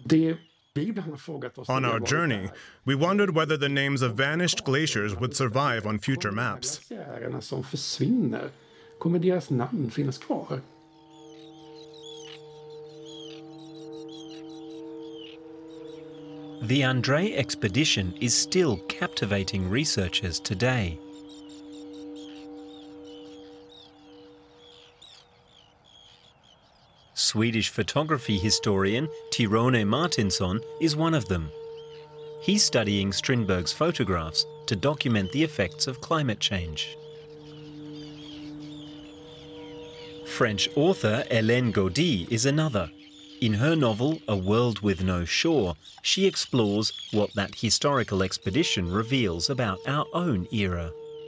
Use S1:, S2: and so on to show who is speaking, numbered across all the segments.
S1: On our journey, we wondered whether the names of vanished glaciers would survive on future maps.
S2: The Andrée expedition is still captivating researchers today. Swedish photography historian Tirone Martinsson is one of them. He's studying Strindberg's photographs to document the effects of climate change. French author Hélène Gaudy is another. In her novel A World with No Shore, she explores what that historical expedition reveals about our own era.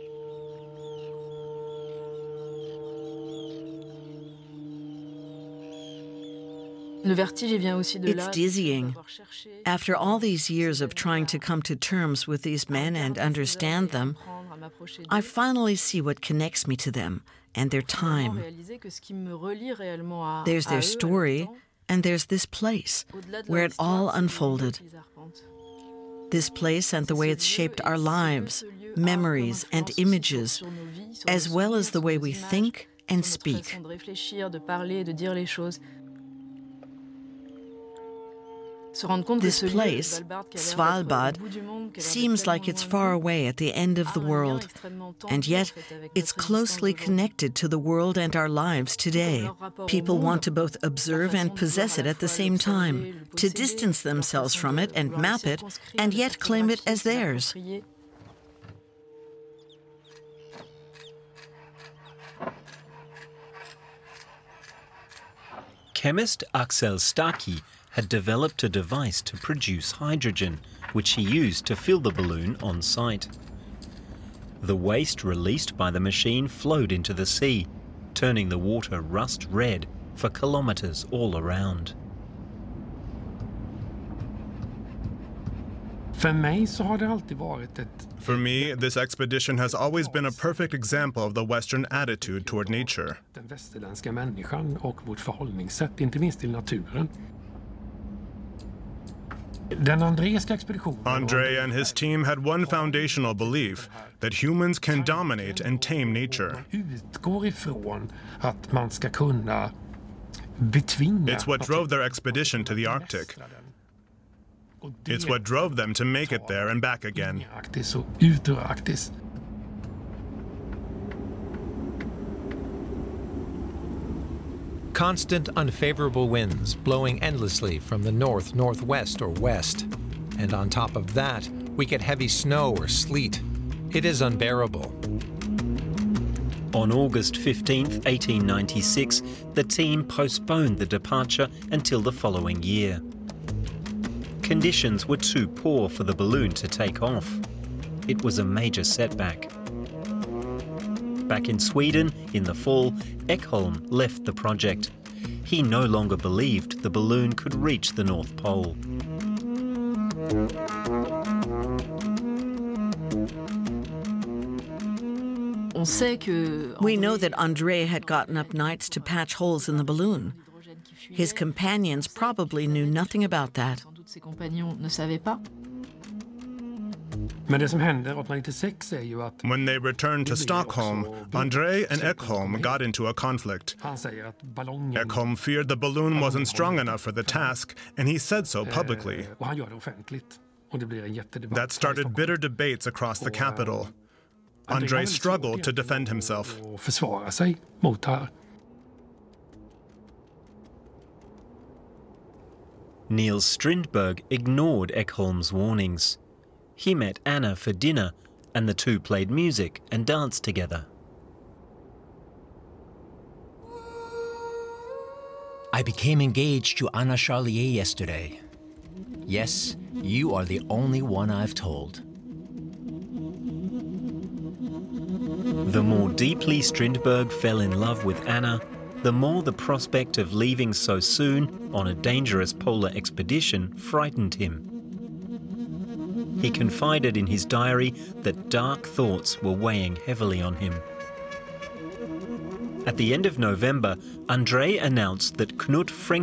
S3: It's dizzying. After all these years of trying to come to terms with these men and understand them, I finally see what connects me to them and their time. There's their story, and there's this place where it all unfolded. This place and the way it's shaped our lives, memories and images, as well as the way we think and speak. This place, Svalbard, seems like it's far away at the end of the world, and yet it's closely connected to the world and our lives today. People want to both observe and possess it at the same time, to distance themselves from it and map it, and yet claim it as theirs.
S2: Chemist Axel Staki had developed a device to produce hydrogen, which he used to fill the balloon on site. The waste released by the machine flowed into the sea, turning the water rust red for kilometers all around.
S1: For me, this expedition has always been a perfect example of the Western attitude toward nature. André and his team had one foundational belief, that humans can dominate and tame nature. It's what drove their expedition to the Arctic. It's what drove them to make it there and back again.
S4: Constant unfavorable winds blowing endlessly from the north, northwest, or west. And on top of that, we get heavy snow or sleet. It is unbearable.
S2: On August 15, 1896, the team postponed the departure until the following year. Conditions were too poor for the balloon to take off. It was a major setback. Back in Sweden, in the fall, Ekholm left the project. He no longer believed the balloon could reach the North Pole.
S3: We know that André had gotten up nights to patch holes in the balloon. His companions probably knew nothing about that.
S1: When they returned to Stockholm, André and Ekholm got into a conflict. Ekholm feared the balloon wasn't strong enough for the task, and he said so publicly. That started bitter debates across the capital. André struggled to defend himself.
S2: Niels Strindberg ignored Ekholm's warnings. He met Anna for dinner, and the two played music and danced together.
S5: I became engaged to Anna Charlier yesterday. Yes, you are the only one I've told.
S2: The more deeply Strindberg fell in love with Anna, the more the prospect of leaving so soon on a dangerous polar expedition frightened him. He confided in his diary that dark thoughts were weighing heavily on him. At the end of November, André announced that Knut Frenkel